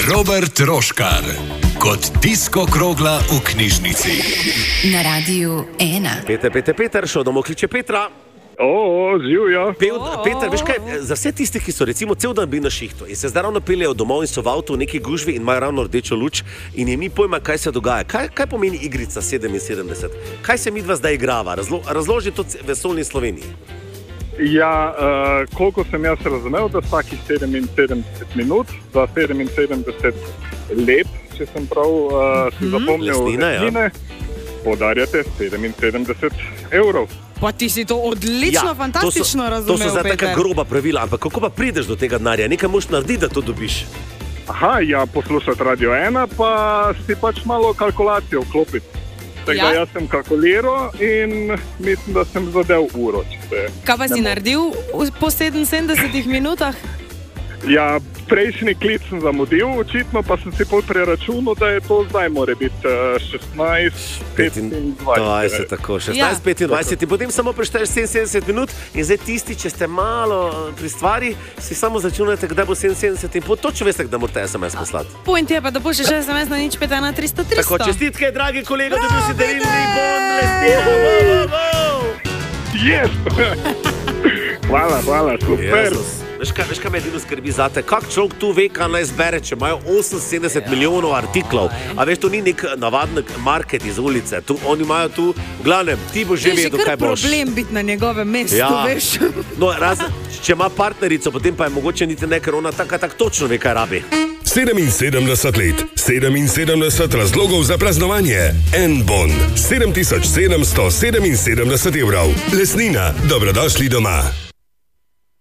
Robert Roškar kot Disko Krogla v knjižnici. Na Radiu 1. Peter, šel domov kliče Petra. Živjo. Peter, veš kaj, za vse tisti, ki so recimo cel dan bili na šihtu in se zdaj ravno peljejo domov in so v avtu v neki gužvi in imajo ravno rdečo luč in jim ni pojma, kaj se dogaja. Kaj pomeni igrica 77? Kaj se midva zdaj igrava? Razloži to vesolni Sloveniji. Ja, koliko sem jaz razumel, da vsakih 77 minut za 77 let, če sem prav si zapomnil lesnine, podarjate 77 evrov. Pa ti si to odlično, fantastično razumel, To so zdaj taka groba pravila, ampak kako pa prideš do tega denarja? Nekaj moraš narediti, da to dobiš. Poslušati Radio 1, pa si pač malo kalkulacijo vklopiti. Tega jaz sem kalkuliral in mislim, da sem zadev uro. Kaj pa si naredil po 77 minutah? Ja, prejšnji klic sem zamudil, očitno pa sem si pol preračunal, da je to zdaj mora biti 16:25. Tako, 16:25. Potem samo prešteješ 77 minut in zdaj tisti, če ste malo pri stvari, si samo začunate, kdaj bo 77 in točno veste, kdaj morate SMS poslati. Point je pa, da pošlješ SMS na 051 300 300. Tako, čestitke, dragi kolega, dobil si darilni bon lesnine. Yes! Hvala, super. Veš kaj me edino skrbi zate? Kak človek tu ve, kaj naj zbere, če imajo 78 milijonov artiklov? A veš, to ni nek navaden market iz ulice. Oni imajo tu, v glavnem, ti boš že vedel, kaj boš. Je že kar problem biti na njegovem mestu, veš. No, če ima partnerico, potem pa je mogoče niti ne, ker ona tako točno ve, kaj rabi. 77 let, 77 razlogov za praznovanje. En bon, 7777 evrov. Lesnina, dobrodošli doma.